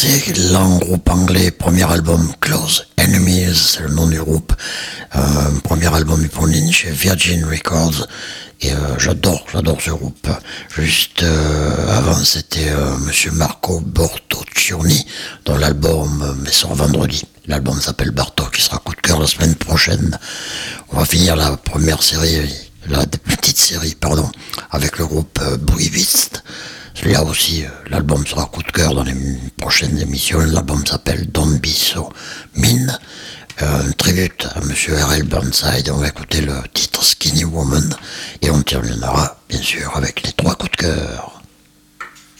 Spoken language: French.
C'est l'un groupe anglais, premier album Close Enemies, c'est le nom du groupe. Premier album éponyme chez Virgin Records. Et j'adore ce groupe. Juste avant, c'était Monsieur Marco Bortoccioni, dont l'album sort vendredi. L'album s'appelle Bartok, qui sera coup de cœur la semaine prochaine. On va finir la première série, la petite série, avec le groupe Buivist. Celui-là aussi, l'album sera coup de cœur dans les prochaines émissions. L'album s'appelle Don't Be So Mean. Un tribute à Monsieur R.L. Burnside. On va écouter le titre Skinny Woman et on terminera bien sûr avec les 3 coups de cœur.